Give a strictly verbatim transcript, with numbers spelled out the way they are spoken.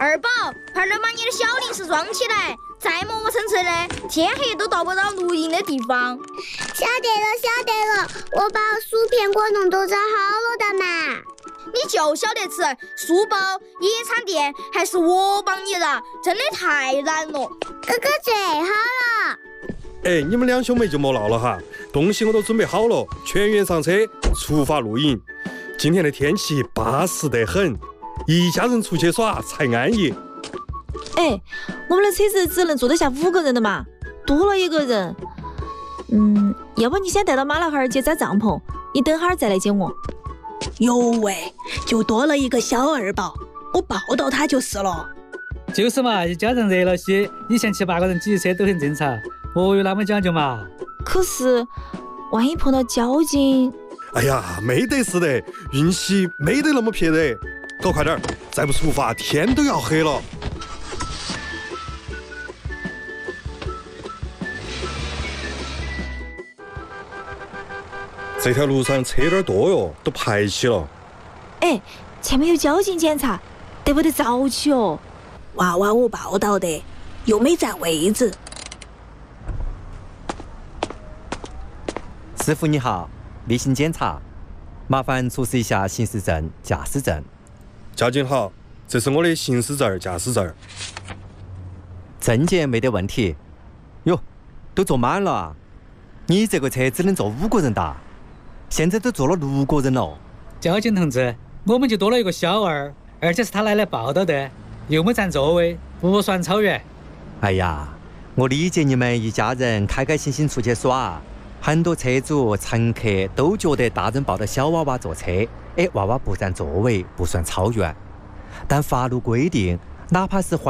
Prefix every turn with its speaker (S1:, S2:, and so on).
S1: 二宝，快点把你的小零食装起来，再磨磨蹭蹭的，天黑都到不到露营的地方。
S2: 晓得了，晓得了，我把薯片果冻都找好了的嘛。
S1: 你就晓得吃书包、野餐垫，还是我帮你的，真的太难了。
S2: 哥哥最好了。
S3: 哎，你们两兄妹就莫闹了哈，东西我都准备好了，全员上车，出发露营。今天的天气巴适得很，一家人出去耍才安逸。
S4: 哎，我们的车子只能坐得下五个人的嘛，多了一个人。嗯，要不你先带到马老汉儿去扎帐篷，你等会儿再来接我。
S5: 哟喂，就多了一个小二宝，我抱到他就是了。
S6: 就是嘛，一家人热闹些，以前七八个人挤车都很正常，何有那么讲究嘛？
S4: 可是，万一碰到交警……
S3: 哎呀，没得事的，运气没得那么撇的，搞快点，再不出发，天都要黑了。这条路上车有点多哟，都排起了。
S4: 哎，前面有交警检查，得不得早起哦？
S5: 娃娃我抱到的，又没占位置。
S7: 师傅你好，例行检查，麻烦出示一下行驶证、驾驶证。
S3: 交警好，这是我的行驶证、驾驶证。
S7: 证件没得问题。哟，都坐满了啊！你这个车只能坐五个人的，现在都坐了六个人了。
S6: 交警同志，我们就多了一个小二，而且是他奶奶抱到的，又没占座位，不算超员。
S7: 哎呀，我理解你们一家人开开心心出去耍，很多车主乘客都觉得大人抱着小娃娃坐车，哎，娃娃不占座位不算超员。但法律规定，哪怕是怀